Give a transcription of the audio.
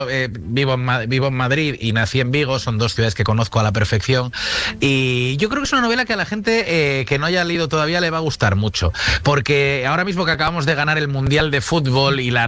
vivo en Madrid y nací en Vigo, son dos ciudades que conozco a la perfección, y yo creo que es una novela que a la gente que no haya leído todavía le va a gustar mucho, porque ahora mismo que acabamos de ganar el Mundial de Fútbol y la